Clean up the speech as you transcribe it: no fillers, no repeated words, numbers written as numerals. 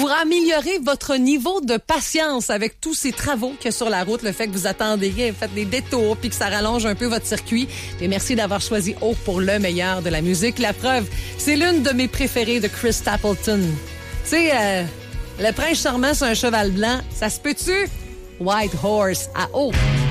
pour améliorer votre niveau de patience avec tous ces travaux qu'il y a sur la route, le fait que vous attendez, faites des détours puis que ça rallonge un peu votre circuit. Et merci d'avoir choisi Hope pour le meilleur de la musique. La preuve, c'est l'une de mes préférées de Chris Stapleton. Tu sais, le prince charmant sur un cheval blanc, ça se peut-tu? White Horse à Hope.